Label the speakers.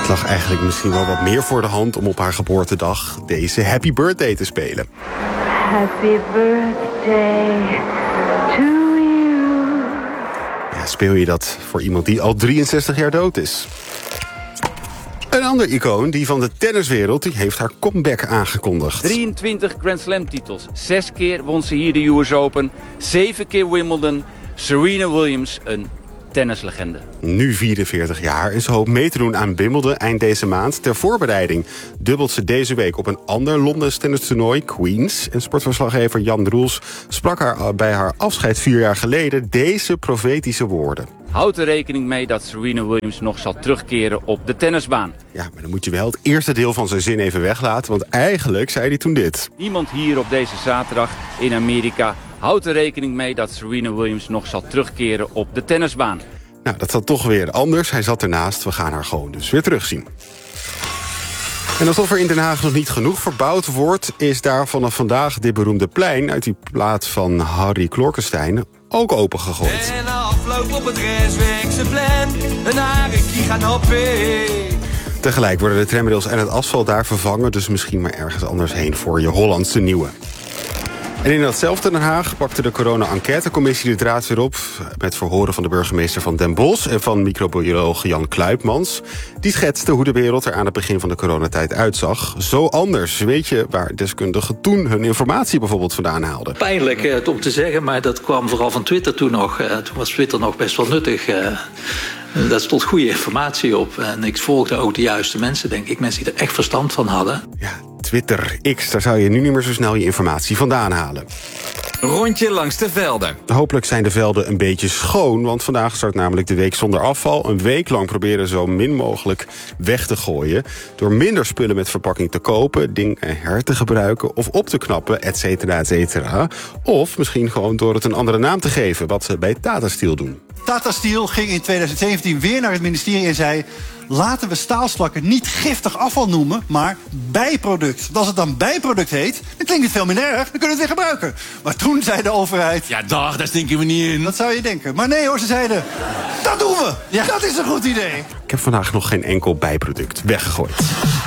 Speaker 1: Het lag eigenlijk misschien wel wat meer voor de hand om op haar geboortedag deze Happy Birthday te spelen.
Speaker 2: Happy birthday to you.
Speaker 1: Ja, speel je dat voor iemand die al 63 jaar dood is? Een ander icoon, die van de tenniswereld, die heeft haar comeback aangekondigd.
Speaker 3: 23 Grand Slam titels. 6 keer won ze hier de US Open. 7 keer Wimbledon. Serena Williams, een tennislegende.
Speaker 1: Nu 44 jaar en ze hoopt mee te doen aan Wimbledon eind deze maand. Ter voorbereiding dubbelt ze deze week op een ander Londens tennistoernooi, Queens. En sportverslaggever Jan Roels sprak haar bij haar afscheid 4 jaar geleden deze profetische woorden.
Speaker 3: Houd er rekening mee dat Serena Williams nog zal terugkeren op de tennisbaan.
Speaker 1: Ja, maar dan moet je wel het eerste deel van zijn zin even weglaten, want eigenlijk zei hij toen dit.
Speaker 3: Niemand hier op deze zaterdag in Amerika houdt er rekening mee dat Serena Williams nog zal terugkeren op de tennisbaan.
Speaker 1: Nou, dat zat toch weer anders. Hij zat ernaast. We gaan haar gewoon dus weer terugzien. En alsof er in Den Haag nog niet genoeg verbouwd wordt, is daar vanaf vandaag dit beroemde plein uit die plaat van Harry Klorkenstein ook opengegooid.
Speaker 4: En afloop op het Renswegse een harekie gaan hoppen.
Speaker 1: Tegelijk worden de tramrails en het asfalt daar vervangen, dus misschien maar ergens anders heen voor je Hollandse nieuwe. En in datzelfde Den Haag pakte de corona-enquêtecommissie de draad weer op met verhoren van de burgemeester van Den Bosch en van microbioloog Jan Kluipmans. Die schetste hoe de wereld er aan het begin van de coronatijd uitzag. Zo anders. Weet je waar deskundigen toen hun informatie bijvoorbeeld vandaan haalden?
Speaker 5: Pijnlijk om te zeggen, maar dat kwam vooral van Twitter toen nog. Toen was Twitter nog best wel nuttig. Daar stond goede informatie op. En ik volgde ook de juiste mensen, denk ik. Mensen die er echt verstand van hadden.
Speaker 1: Ja, Twitter, X, daar zou je nu niet meer zo snel je informatie vandaan halen.
Speaker 6: Rondje langs de velden.
Speaker 1: Hopelijk zijn de velden een beetje schoon, want vandaag start namelijk de week zonder afval. Een week lang proberen zo min mogelijk weg te gooien. Door minder spullen met verpakking te kopen, dingen her te gebruiken of op te knappen, et cetera, et cetera. Of misschien gewoon door het een andere naam te geven, wat ze bij Tata Steel doen.
Speaker 7: Tata Steel ging in 2017 weer naar het ministerie en zei: laten we staalslakken niet giftig afval noemen, maar bijproduct. Want als het dan bijproduct heet, dan klinkt het veel minder erg, dan kunnen we het weer gebruiken. Maar toen zei de overheid:
Speaker 6: Ja, dag, daar stinken we niet in.
Speaker 7: dat zou je denken. Maar nee hoor, ze zeiden: dat doen we. Ja. Dat is een goed idee.
Speaker 1: Ik heb vandaag nog geen enkel bijproduct weggegooid.